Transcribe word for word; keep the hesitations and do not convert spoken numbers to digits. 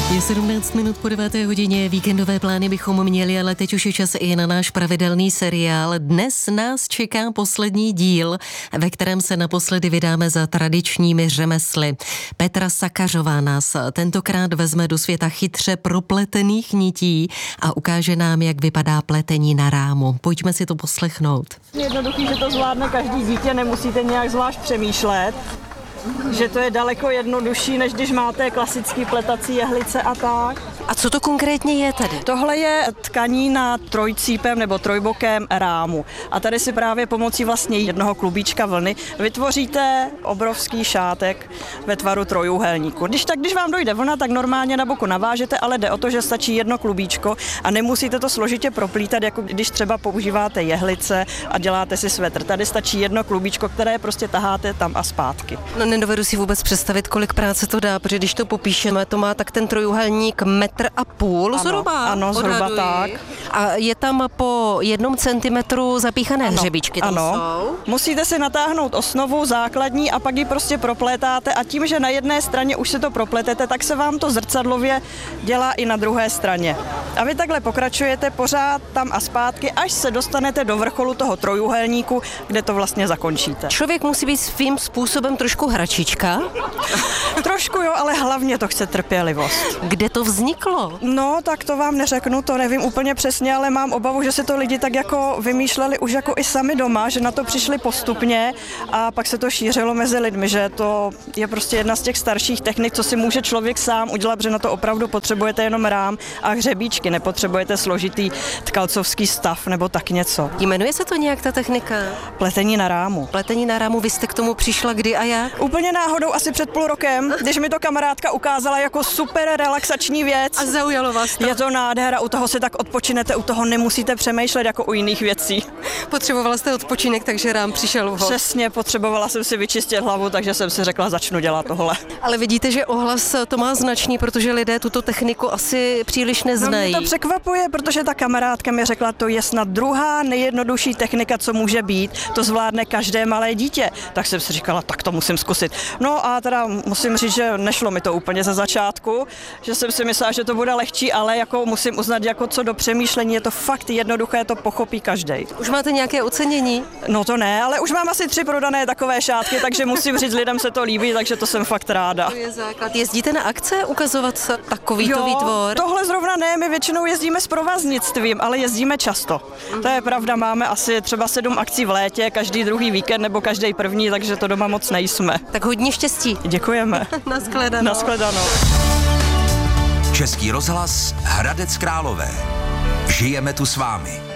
Je sedmnáct minut po deváté hodině, víkendové plány bychom měli, ale teď už je čas i na náš pravidelný seriál. Dnes nás čeká poslední díl, ve kterém se naposledy vydáme za tradičními řemesly. Petra Sakařová nás tentokrát vezme do světa chytře propletených nití a ukáže nám, jak vypadá pletení na rámu. Pojďme si to poslechnout. Jednoduchý, že to zvládne každý dítě, nemusíte nějak zvlášť přemýšlet. Že to je daleko jednodušší, než když máte klasický pletací jehlice a tak. A co to konkrétně je tady? Tohle je tkaní na trojcípem nebo trojbokém rámu. A tady si právě pomocí vlastně jednoho klubíčka vlny vytvoříte obrovský šátek ve tvaru trojúhelníku. Když tak, když vám dojde vlna, tak normálně na boku navážete, ale jde o to, že stačí jedno klubíčko a nemusíte to složitě proplítat, jako když třeba používáte jehlice a děláte si svetr. Tady stačí jedno klubíčko, které prostě taháte tam a zpátky. No, nedovedu si vůbec představit, kolik práce to dá, protože když to popíšeme, to má tak ten trojúhelník metr a půl zhruba. Ano, zhruba tak. A je tam po jednom centimetru zapíchané ano, hřebíčky tam ano. jsou. Musíte si natáhnout osnovu základní a pak ji prostě proplétáte a tím, že na jedné straně už se to propletete, tak se vám to zrcadlově dělá i na druhé straně. A vy takhle pokračujete pořád tam a zpátky, až se dostanete do vrcholu toho trojúhelníku, kde to vlastně zakončíte. Člověk musí být svým způsobem trošku hračička. Trošku jo, ale hlavně to chce trpělivost. Kde to vzniklo? No, tak to vám neřeknu, to nevím úplně přesně, ale mám obavu, že se to lidi tak jako vymýšleli už jako i sami doma, že na to přišli postupně a pak se to šířilo mezi lidmi, že to je prostě jedna z těch starších technik, co si může člověk sám udělat, protože na to opravdu potřebujete jenom rám a hřebíčky, nepotřebujete složitý tkalcovský stav nebo tak něco. Jmenuje se to nějak ta technika? Pletení na rámu. Pletení na rámu, vy jste k tomu přišla kdy a jak? Úplně náhodou asi před půl rokem, když mi to kamarádka ukázala jako super relaxační věc. A zaujalo vás to? Je to nádhera, u toho si tak odpočinete, u toho nemusíte přemýšlet jako u jiných věcí. Potřebovala jste odpočinek, takže rám přišel vhod. Přesně, potřebovala jsem si vyčistit hlavu, takže jsem si řekla, začnu dělat tohle. Ale vidíte, že ohlas to má značný, protože lidé tuto techniku asi příliš neznají. No, mě to překvapuje, protože ta kamarádka mi řekla, to je snad druhá nejjednodušší technika, co může být. To zvládne každé malé dítě. Tak jsem si říkala, tak to musím zkusit. No a teda musím říct, že nešlo mi to úplně ze začátku, že jsem si myslela, že to bude lehčí, ale jako musím uznat, jako co do přemýšlení, je to fakt jednoduché, to pochopí každej. Už máte nějaké ocenění? No to ne, ale už mám asi tři prodané takové šátky, takže musím říct, lidem se to líbí, takže to jsem fakt ráda. To je základ. Jezdíte na akce ukazovat takovýto výtvor? Tohle zrovna ne, my většinou jezdíme s provaznictvím, ale jezdíme často. Mm. To je pravda, máme asi třeba sedm akcí v létě, každý druhý víkend nebo každý první, takže to doma moc nejsme. Tak hodně štěstí. Děkujeme. Nashledanou. Nashledanou. Český rozhlas Hradec Králové. Žijeme tu s vámi.